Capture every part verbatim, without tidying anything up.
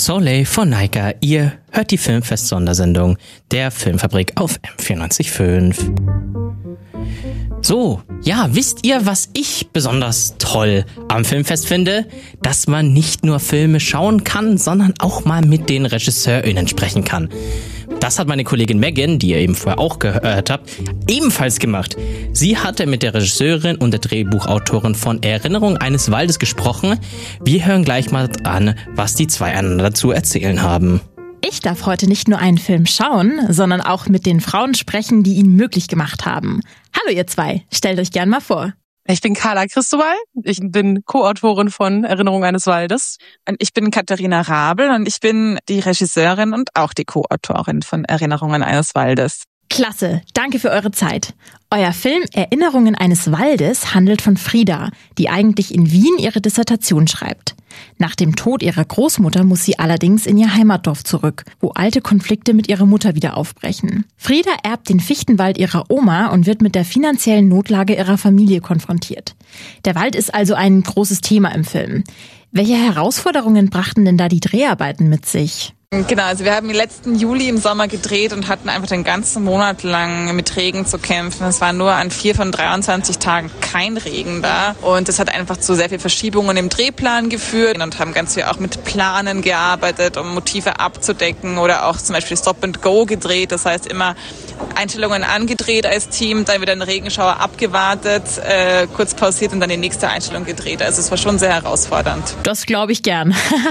Soleil von Naika. Ihr hört die Filmfest-Sondersendung der Filmfabrik auf M vierundneunzig Komma fünf. So, ja, wisst ihr, was ich besonders toll am Filmfest finde? Dass man nicht nur Filme schauen kann, sondern auch mal mit den RegisseurInnen sprechen kann. Das hat meine Kollegin Megan, die ihr eben vorher auch gehört habt, ebenfalls gemacht. Sie hatte mit der Regisseurin und der Drehbuchautorin von Erinnerung eines Waldes gesprochen. Wir hören gleich mal an, was die zwei einander dazu erzählen haben. Ich darf heute nicht nur einen Film schauen, sondern auch mit den Frauen sprechen, die ihn möglich gemacht haben. Hallo ihr zwei, stellt euch gern mal vor. Ich bin Carla Christobal, ich bin Co-Autorin von Erinnerung eines Waldes. Und ich bin Katharina Rabel und ich bin die Regisseurin und auch die Co-Autorin von Erinnerungen eines Waldes. Klasse, danke für eure Zeit. Euer Film Erinnerungen eines Waldes handelt von Frieda, die eigentlich in Wien ihre Dissertation schreibt. Nach dem Tod ihrer Großmutter muss sie allerdings in ihr Heimatdorf zurück, wo alte Konflikte mit ihrer Mutter wieder aufbrechen. Frieda erbt den Fichtenwald ihrer Oma und wird mit der finanziellen Notlage ihrer Familie konfrontiert. Der Wald ist also ein großes Thema im Film. Welche Herausforderungen brachten denn da die Dreharbeiten mit sich? Genau, also wir haben im letzten Juli im Sommer gedreht und hatten einfach den ganzen Monat lang mit Regen zu kämpfen. Es war nur an vier von dreiundzwanzig Tagen kein Regen da und das hat einfach zu sehr viel Verschiebungen im Drehplan geführt und haben ganz viel auch mit Planen gearbeitet, um Motive abzudecken oder auch zum Beispiel Stop and Go gedreht. Das heißt immer Einstellungen angedreht als Team, dann wieder einen Regenschauer abgewartet, äh, kurz pausiert und dann die nächste Einstellung gedreht. Also es war schon sehr herausfordernd. Das glaube ich gern.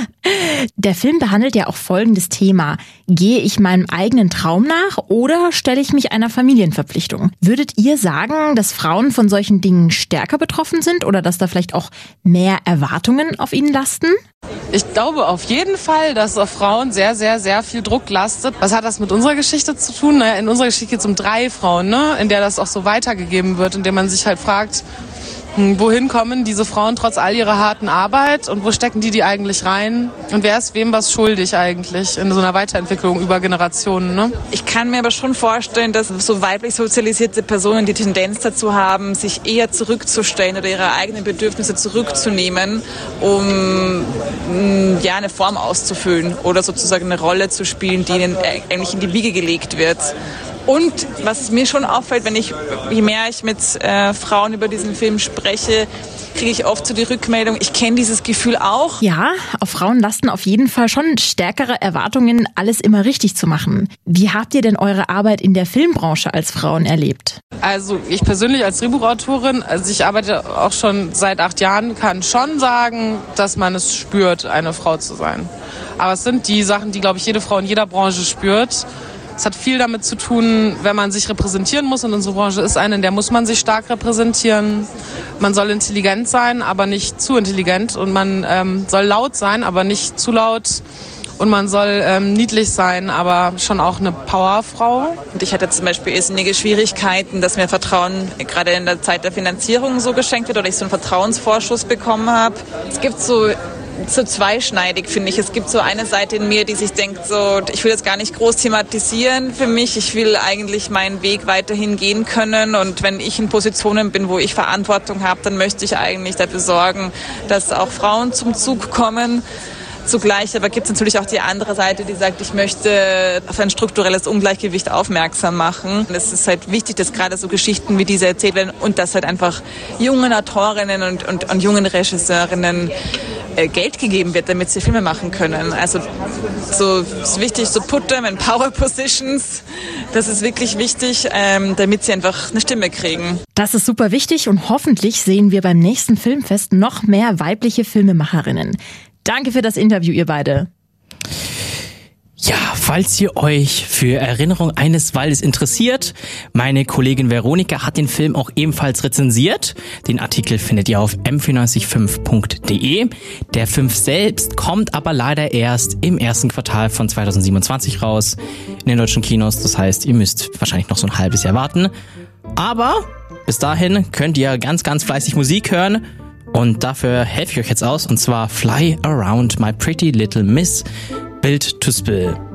Der Film behandelt ja auch folgendes Thema. Gehe ich meinem eigenen Traum nach oder stelle ich mich einer Familienverpflichtung? Würdet ihr sagen, dass Frauen von solchen Dingen stärker betroffen sind oder dass da vielleicht auch mehr Erwartungen auf ihnen lasten? Ich glaube auf jeden Fall, dass auf Frauen sehr, sehr, sehr viel Druck lastet. Was hat das mit unserer Geschichte zu tun? Naja, in unserer Geschichte geht es um drei Frauen, ne? In der das auch so weitergegeben wird, in der man sich halt fragt, wohin kommen diese Frauen trotz all ihrer harten Arbeit und wo stecken die die eigentlich rein? Und wer ist wem was schuldig eigentlich in so einer Weiterentwicklung über Generationen? Ne? Ich kann mir aber schon vorstellen, dass so weiblich sozialisierte Personen die Tendenz dazu haben, sich eher zurückzustellen oder ihre eigenen Bedürfnisse zurückzunehmen, um ja, eine Form auszufüllen oder sozusagen eine Rolle zu spielen, die ihnen eigentlich in die Wiege gelegt wird. Und was mir schon auffällt, wenn ich, je mehr ich mit äh, Frauen über diesen Film spreche, kriege ich oft so die Rückmeldung, ich kenne dieses Gefühl auch. Ja, auf Frauen lasten auf jeden Fall schon stärkere Erwartungen, alles immer richtig zu machen. Wie habt ihr denn eure Arbeit in der Filmbranche als Frauen erlebt? Also ich persönlich als Drehbuchautorin, also ich arbeite auch schon seit acht Jahren, kann schon sagen, dass man es spürt, eine Frau zu sein. Aber es sind die Sachen, die, glaube ich, jede Frau in jeder Branche spürt. Es hat viel damit zu tun, wenn man sich repräsentieren muss. Und unsere Branche ist eine, in der muss man sich stark repräsentieren. Man soll intelligent sein, aber nicht zu intelligent. Und man ähm, soll laut sein, aber nicht zu laut. Und man soll ähm, niedlich sein, aber schon auch eine Powerfrau. Und ich hatte zum Beispiel irrsinnige Schwierigkeiten, dass mir Vertrauen gerade in der Zeit der Finanzierung so geschenkt wird oder ich so einen Vertrauensvorschuss bekommen habe. Es gibt so... so zweischneidig, finde ich. Es gibt so eine Seite in mir, die sich denkt, so, ich will das gar nicht groß thematisieren für mich. Ich will eigentlich meinen Weg weiterhin gehen können. Und wenn ich in Positionen bin, wo ich Verantwortung habe, dann möchte ich eigentlich dafür sorgen, dass auch Frauen zum Zug kommen. Zugleich aber gibt es natürlich auch die andere Seite, die sagt, ich möchte auf ein strukturelles Ungleichgewicht aufmerksam machen. Und es ist halt wichtig, dass gerade so Geschichten wie diese erzählt werden und dass halt einfach jungen Autorinnen und, und, und jungen Regisseurinnen Geld gegeben wird, damit sie Filme machen können. Also so ist wichtig, so put them in power positions. Das ist wirklich wichtig, ähm, damit sie einfach eine Stimme kriegen. Das ist super wichtig und hoffentlich sehen wir beim nächsten Filmfest noch mehr weibliche Filmemacherinnen. Danke für das Interview, ihr beide. Ja, falls ihr euch für Erinnerung eines Waldes interessiert, meine Kollegin Veronika hat den Film auch ebenfalls rezensiert. Den Artikel findet ihr auf m vierundneunzig Komma fünf punkt de. Der Film selbst kommt aber leider erst im ersten Quartal von zweitausendsiebenundzwanzig raus in den deutschen Kinos. Das heißt, ihr müsst wahrscheinlich noch so ein halbes Jahr warten. Aber bis dahin könnt ihr ganz, ganz fleißig Musik hören. Und dafür helfe ich euch jetzt aus, und zwar Fly Around My Pretty Little Miss, Built to Spill.